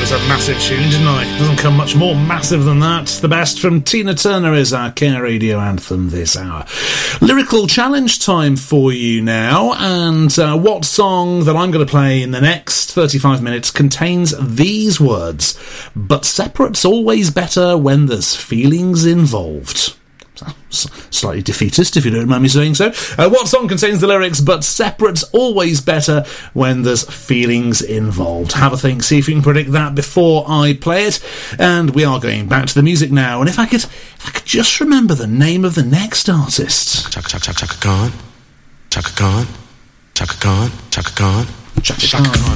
was a massive tune, didn't I? Doesn't come much more massive than that. The best from Tina Turner is our Care Radio anthem this hour. Lyrical challenge time for you now, and what song that I'm going to play in the next 35 minutes contains these words: but separate's always better when there's feelings involved. Slightly defeatist, if you don't mind me saying so. What song contains the lyrics, but separate's always better when there's feelings involved? Have a think, see if you can predict that before I play it. And we are going back to the music now. And if I could just remember the name of the next artist. Chaka Khan. Chaka Khan. Chaka Khan. Chaka Khan. Chaka Khan.